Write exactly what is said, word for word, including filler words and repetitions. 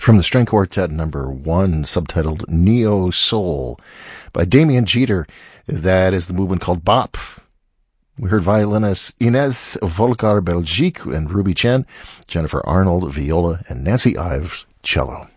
From the String Quartet number one, subtitled Neo Soul by Damien Jeter. That is the movement called Bop. We heard violinists Inez Volcar Belgique and Ruby Chen, Jennifer Arnold, viola, and Nancy Ives, cello.